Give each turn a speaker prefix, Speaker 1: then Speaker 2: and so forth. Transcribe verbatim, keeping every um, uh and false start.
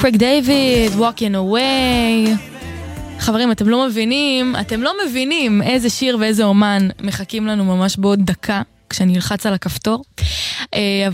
Speaker 1: קרייג דיוויד, Walking Away. חברים, אתם לא מבינים, אתם לא מבינים איזה שיר ואיזה אומן מחכים לנו ממש בעוד דקה, כשאני אלחץ על הכפתור.